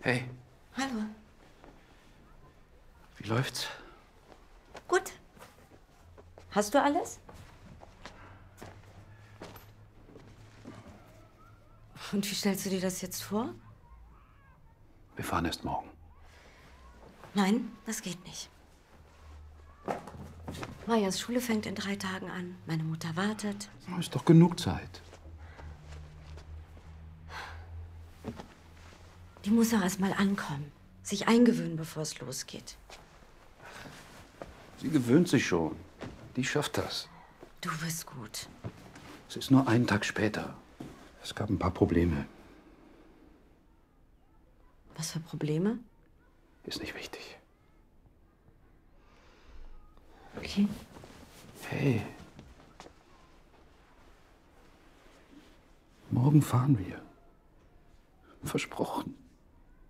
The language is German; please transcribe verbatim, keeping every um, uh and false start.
Hey, Hallo. wie läuft's? Gut. Hast du alles? Und wie stellst du dir das jetzt vor? Wir fahren erst morgen. Nein, das geht nicht. Majas Schule fängt in drei Tagen an. Meine Mutter wartet. Ist doch genug Zeit. Die muss auch erst mal ankommen. Sich eingewöhnen, bevor es losgeht. Sie gewöhnt sich schon. Die schafft das. Du bist gut. Es ist nur einen Tag später. Es gab ein paar Probleme. Was für Probleme? Ist nicht wichtig. Okay. Hey. Morgen fahren wir. Versprochen.